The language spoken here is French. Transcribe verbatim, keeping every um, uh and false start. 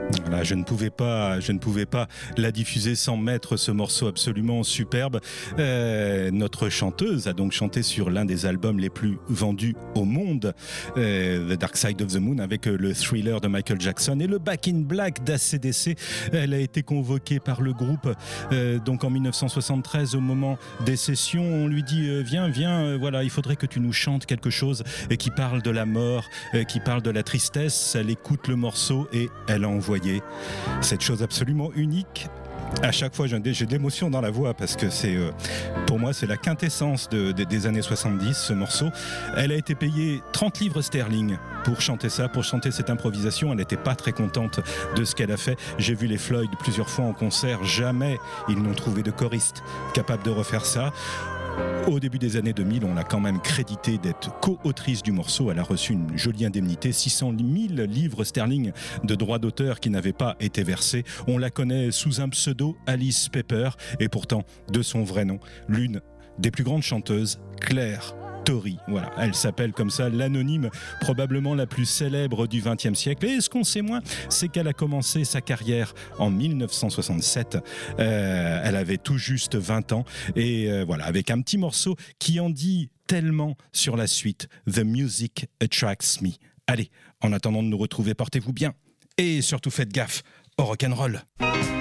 Voilà, je ne pouvais pas, je ne pouvais pas la diffuser sans mettre ce morceau absolument superbe. Euh, notre chanteuse a donc chanté sur l'un des albums les plus vendus au monde, euh, The Dark Side of the Moon, avec le Thriller de Michael Jackson et le Back in Black d'A C D C. Elle a été convoquée par le groupe euh, donc en dix-neuf cent soixante-treize au moment des sessions. On lui dit euh, viens, viens, euh, voilà, il faudrait que tu nous chantes quelque chose et qui parle de la mort, euh, qui parle de la tristesse. Elle écoute le morceau et elle a envoyé cette chose absolument unique. À chaque fois, j'ai de l'émotion dans la voix parce que c'est, euh, pour moi, c'est la quintessence de, de, des années soixante-dix, ce morceau. Elle a été payée trente livres sterling pour chanter ça, pour chanter cette improvisation. Elle n'était pas très contente de ce qu'elle a fait. J'ai vu les Floyd plusieurs fois en concert. Jamais ils n'ont trouvé de choriste capable de refaire ça. Au début des années deux mille, on l'a quand même crédité d'être co-autrice du morceau. Elle a reçu une jolie indemnité, six cent mille livres sterling de droits d'auteur qui n'avaient pas été versés. On la connaît sous un pseudo, Alice Pepper, et pourtant, de son vrai nom, l'une des plus grandes chanteuses, Claire Torrey. Voilà, elle s'appelle comme ça, l'anonyme probablement la plus célèbre du vingtième siècle. Et ce qu'on sait moins, c'est qu'elle a commencé sa carrière en dix-neuf cent soixante-sept. Euh, elle avait tout juste vingt ans. Et euh, voilà, avec un petit morceau qui en dit tellement sur la suite. The Music Attracts Me. Allez, en attendant de nous retrouver, portez-vous bien. Et surtout faites gaffe au rock'n'roll.